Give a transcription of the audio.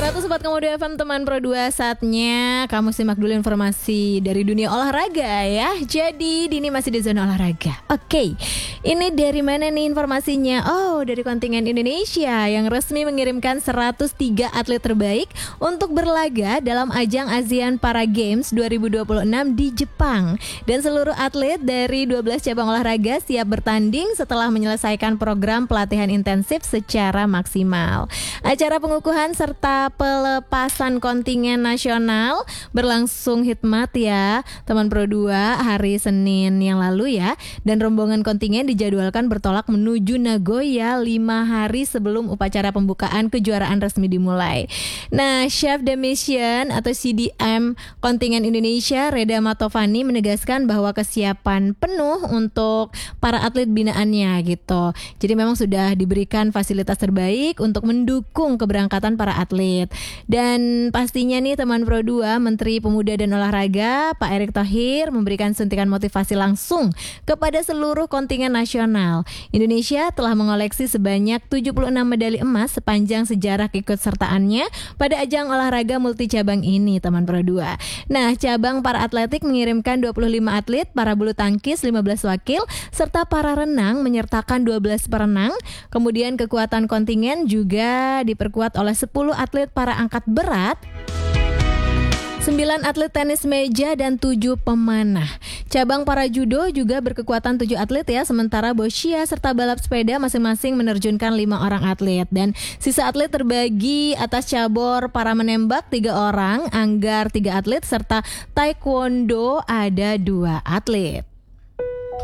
Satu Sobat Komodo FM teman Pro 2, saatnya kamu simak dulu informasi dari dunia olahraga ya. Jadi Dini masih di zona olahraga. Oke, ini dari mana nih informasinya? Oh, dari kontingen Indonesia yang resmi mengirimkan 103 atlet terbaik untuk berlaga dalam ajang ASEAN Para Games 2026 di Jepang. Dan seluruh atlet dari 12 cabang olahraga siap bertanding setelah menyelesaikan program pelatihan intensif secara maksimal. Acara pengukuhan serta pelepasan kontingen nasional berlangsung hikmat ya teman Pro 2 hari Senin yang lalu ya. Dan rombongan kontingen dijadwalkan bertolak menuju Nagoya 5 hari sebelum upacara pembukaan kejuaraan resmi dimulai. Nah, Chef de Mission atau CDM kontingen Indonesia Reda Matovani menegaskan bahwa kesiapan penuh untuk para atlet binaannya gitu. Jadi memang sudah diberikan fasilitas terbaik untuk mendukung keberangkatan para atlet. Dan pastinya nih teman Pro 2, Menteri Pemuda dan Olahraga Pak Erick Thohir memberikan suntikan motivasi langsung kepada seluruh kontingen nasional. Indonesia telah mengoleksi sebanyak 76 medali emas sepanjang sejarah keikutsertaannya pada ajang olahraga multicabang ini teman Pro 2. Nah, cabang para atletik mengirimkan 25 atlet, para bulu tangkis 15 wakil, serta para renang menyertakan 12 perenang. Kemudian kekuatan kontingen juga diperkuat oleh 10 atlet para angkat berat, 9 atlet tenis meja, dan 7 pemanah. Cabang para judo juga berkekuatan 7 atlet ya, sementara boccia serta balap sepeda masing-masing menerjunkan 5 orang atlet. Dan sisa atlet terbagi atas cabur para menembak 3 orang, anggar 3 atlet, serta taekwondo ada 2 atlet.